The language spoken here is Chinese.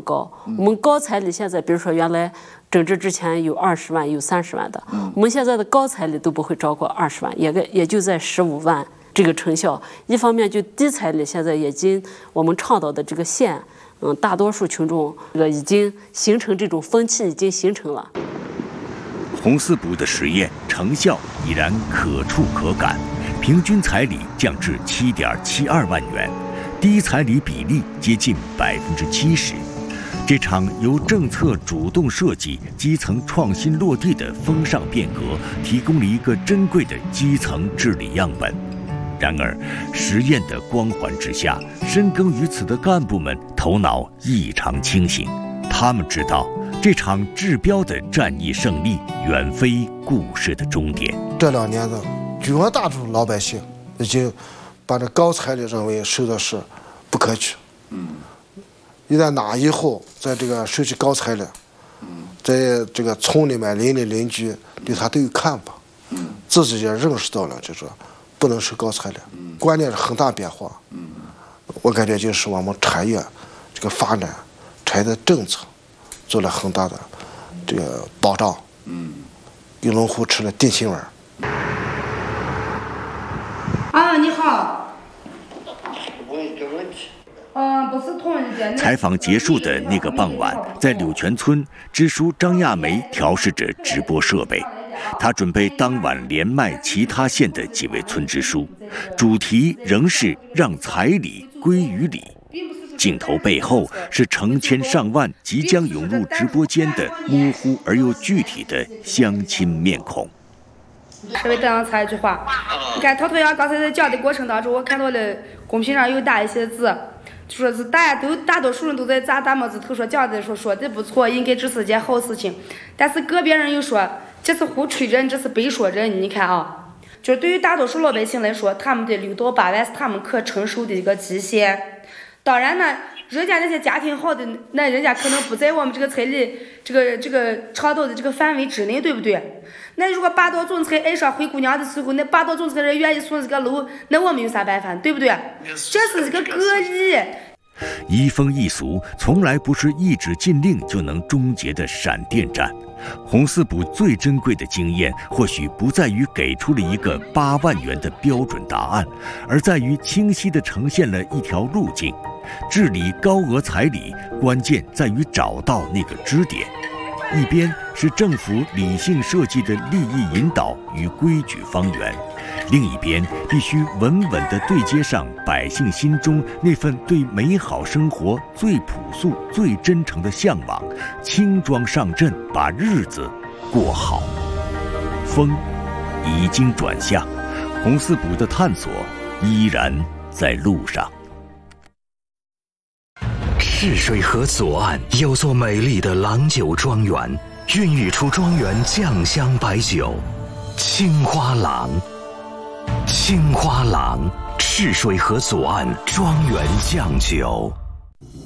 高。我们高彩礼现在，比如说原来整治之前有20万、有30万的，我们现在的高彩礼都不会超过20万，也就在15万这个成效。一方面就低彩礼现在已经我们倡导的这个县，大多数群众已经形成这种风气，已经形成了。 红四补的实验成效已然可触可感，平均彩礼降至7.72万元，低彩礼比例接近70%。这场由政策主动设计、基层创新落地的风尚变革，提供了一个珍贵的基层治理样本。然而，实验的光环之下，深耕于此的干部们头脑异常清醒，他们知道这场治标的战役胜利远非故事的终点。 这2年呢，绝大多数老百姓已经把这高彩礼认为收的是不可取。一旦拿以后，在这个收取高彩礼，在这个村里面邻里邻居对他都有看法，自己也认识到了，就是说不能收高彩礼。观念是很大变化。我感觉就是我们产业这个发展，产业的政策做了很大的这个保障，给农户吃了定心丸。 你好。 问一个问题。 不是同一件。 采访结束的那个傍晚，在柳泉村，支书张亚梅调试着直播设备，她准备当晚连麦其他县的几位村支书，主题仍是让彩礼归于里。镜头背后是成千上万即将涌入直播间的模糊而又具体的乡亲面孔。 稍微这样插一句话，你看涛呀，刚才在讲的过程当中，我看到了公屏上有打一些字，就说是大多数人都在砸么子头，说讲的说的不错，应该这是件好事情，但是个别人又说这是胡吹人，这是背说人。你看啊，就是对于大多数老百姓来说，他们的6到8万是他们可承受的一个极限。当然呢，人家那些家庭好的，那人家可能不在我们这个彩礼这个倡导的这个范围之内，对不对？那如果霸道总裁爱上灰姑娘的时候，那霸道总裁人愿意送这个楼，那我们有啥办法，对不对？这是一个个例。 移风易俗从来不是一纸禁令就能终结的闪电战。红四补最珍贵的经验，或许不在于给出了一个8万元的标准答案，而在于清晰地呈现了一条路径。治理高额彩礼，关键在于找到那个支点。一边是政府理性设计的利益引导与规矩方圆，另一边必须稳稳地对接上百姓心中那份对美好生活最朴素、最真诚的向往，轻装上阵，把日子过好。风已经转向，红四补的探索依然在路上。 赤水河左岸有座美丽的郎酒庄园，孕育出庄园酱香白酒青花郎。青花郎，赤水河左岸庄园酱酒。